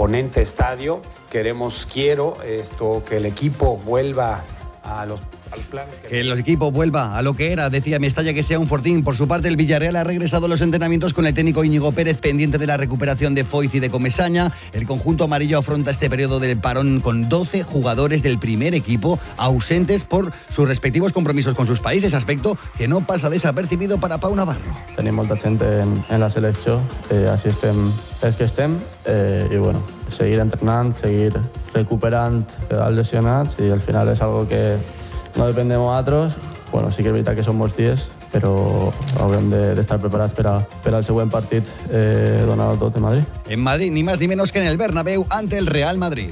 imponente estadio. Quiero que el equipo vuelva a los planes. Que el equipo vuelva a lo que era, decía Mestalla, que sea un fortín. Por su parte, el Villarreal ha regresado a los entrenamientos con el técnico Íñigo Pérez pendiente de la recuperación de Foyth y de Comesaña. El conjunto amarillo afronta este periodo del parón con 12 jugadores del primer equipo ausentes por sus respectivos compromisos con sus países, aspecto que no pasa desapercibido para Pau Navarro. Tenim molta gent en la selecció, així estem els que estem, i bueno, seguir entrenant, seguir recuperant els lesionats, i al final és algo que no depèn de nosaltres. Bueno, sí que és veritat que són molts dies, però haurem d'estar preparats per al següent partit donar-ho tot en Madrid. En Madrid, ni más ni menos que en el Bernabéu ante el Real Madrid.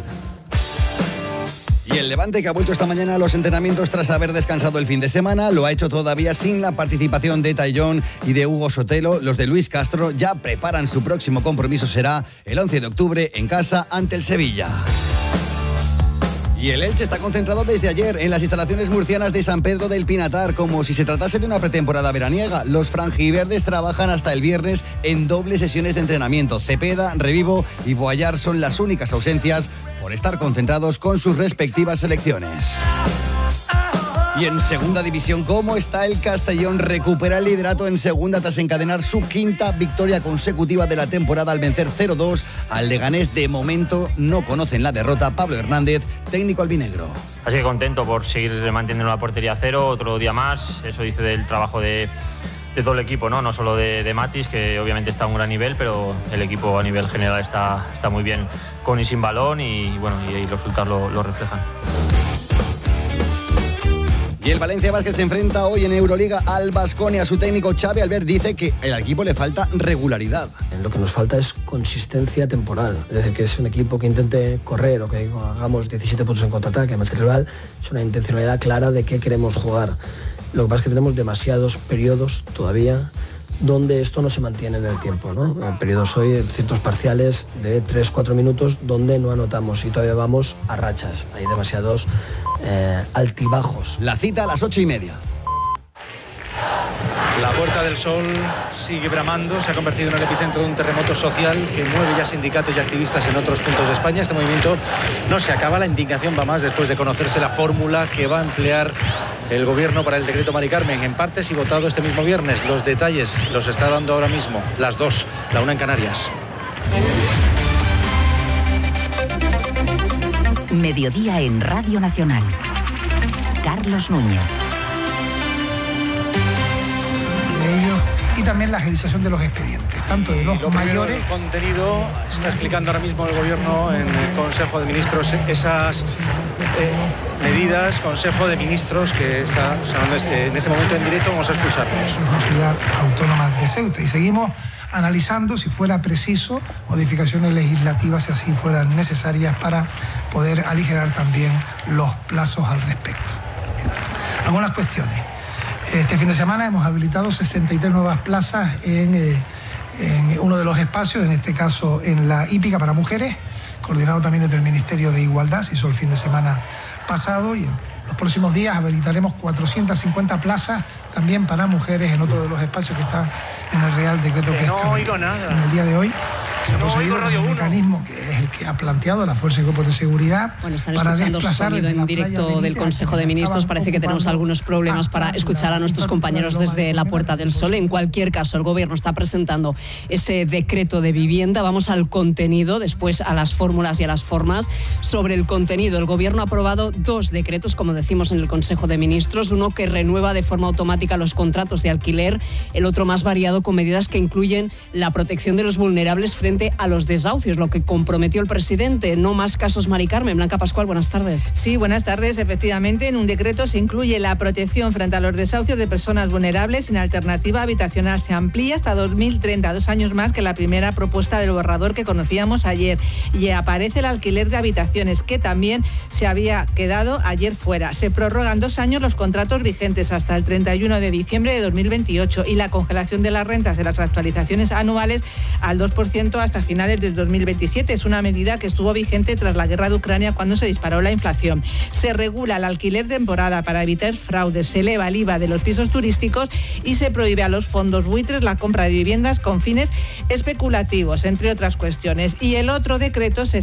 Y el Levante, que ha vuelto esta mañana a los entrenamientos tras haber descansado el fin de semana, lo ha hecho todavía sin la participación de Taillón y de Hugo Sotelo. Los de Luis Castro ya preparan su próximo compromiso, será el 11 de octubre en casa ante el Sevilla. Y el Elche está concentrado desde ayer en las instalaciones murcianas de San Pedro del Pinatar, como si se tratase de una pretemporada veraniega. Los franjiverdes trabajan hasta el viernes en dobles sesiones de entrenamiento. Cepeda, Revivo y Boayar son las únicas ausencias por estar concentrados con sus respectivas selecciones. Y en segunda división, ¿cómo está el Castellón? Recupera el liderato en segunda tras encadenar su quinta victoria consecutiva de la temporada al vencer 0-2 al Leganés. De momento no conocen la derrota. Pablo Hernández, técnico albinegro. Así que contento por seguir manteniendo la portería a cero, otro día más. Eso dice del trabajo de todo el equipo, no solo de Matis, que obviamente está a un gran nivel, pero el equipo a nivel general está muy bien con y sin balón, y bueno, y los resultados lo reflejan. Y el Valencia Basket se enfrenta hoy en Euroliga al Baskonia. Su técnico Xavi Albert dice que al equipo le falta regularidad. Lo que nos falta es consistencia temporal. Es decir, que es un equipo que intente correr o que hagamos 17 puntos en contraataque, más que el rival. Es una intencionalidad clara de qué queremos jugar. Lo que pasa es que tenemos demasiados periodos todavía donde esto no se mantiene en el tiempo, ¿no? Periodos hoy, ciertos parciales de 3-4 minutos donde no anotamos y todavía vamos a rachas. Hay demasiados altibajos. La cita a las 8:30. La Puerta del Sol sigue bramando, se ha convertido en el epicentro de un terremoto social que mueve ya sindicatos y activistas en otros puntos de España. Este movimiento no se acaba, la indignación va más después de conocerse la fórmula que va a emplear el gobierno para el decreto Mari Carmen. En parte, si votado este mismo viernes, los detalles los está dando ahora mismo las dos, la una en Canarias. Mediodía en Radio Nacional. Carlos Núñez. Y también la agilización de los expedientes, tanto de los mayores. El contenido está explicando ahora mismo el gobierno en el Consejo de Ministros esas medidas, Consejo de Ministros que está sonando en este momento en directo. Vamos a escucharlos. Es una ciudad autónoma de Ceuta y seguimos analizando si fuera preciso modificaciones legislativas, si así fueran necesarias, para poder aligerar también los plazos al respecto. Algunas cuestiones. Este fin de semana hemos habilitado 63 nuevas plazas en uno de los espacios, en este caso en la hípica para mujeres, coordinado también desde el Ministerio de Igualdad, se hizo el fin de semana pasado, y en los próximos días habilitaremos 450 plazas también para mujeres en otro de los espacios que están en el Real Decreto que no oigo nada. En el día de hoy se ha procedido con un mecanismo que es el que ha planteado la Fuerza y Cuerpos de Seguridad. Bueno, están para escuchando desplazar sonido en directo del Consejo de Ministros. Parece que tenemos algunos problemas para escuchar a nuestros compañeros desde la Puerta del Sol. En cualquier caso, el Gobierno está presentando ese decreto de vivienda. Vamos al contenido, después a las fórmulas y a las formas. Sobre el contenido, el Gobierno ha aprobado 2 decretos, como decimos en el Consejo de Ministros. Uno que renueva de forma automática los contratos de alquiler, el otro más variado, con medidas que incluyen la protección de los vulnerables frente a los desahucios, lo que comprometió el presidente. No más casos, Mari Carmen. Blanca Pascual, buenas tardes. Sí, buenas tardes. Efectivamente, en un decreto se incluye la protección frente a los desahucios de personas vulnerables sin alternativa habitacional. Se amplía hasta 2030, 2 años más que la primera propuesta del borrador que conocíamos ayer. Y aparece el alquiler de habitaciones, que también se había quedado ayer fuera. Se prorrogan 2 años los contratos vigentes hasta el 31 de diciembre de 2028 y la congelación de las rentas de las actualizaciones anuales al 2% hasta finales del 2027. Es una medida que estuvo vigente tras la guerra de Ucrania, cuando se disparó la inflación. Se regula el alquiler de temporada para evitar fraudes, se eleva el IVA de los pisos turísticos y se prohíbe a los fondos buitres la compra de viviendas con fines especulativos, entre otras cuestiones. Y el otro decreto se